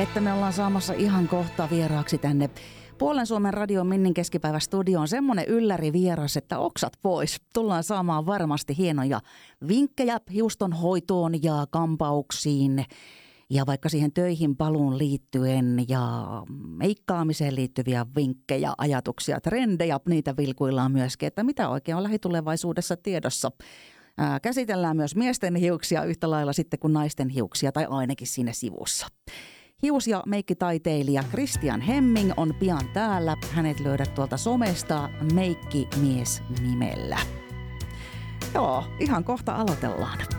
että me ollaan saamassa ihan kohta vieraaksi tänne Puolen Suomen radion Minnin keskipäivästudioon semmoinen ylläri vieras, että oksat pois. Tullaan saamaan varmasti hienoja vinkkejä hiustonhoitoon ja kampauksiin ja vaikka siihen töihin paluun liittyen ja meikkaamiseen liittyviä vinkkejä, ajatuksia, trendejä, niitä vilkuillaan myöskin, että mitä oikein on lähitulevaisuudessa tiedossa. Käsitellään myös miesten hiuksia yhtä lailla sitten kuin naisten hiuksia tai ainakin siinä sivussa. Hius- ja meikkitaiteilija Christian Hemming on pian täällä. Hänet löydät tuolta somesta Meikkimies nimellä. Joo, ihan kohta aloitellaan.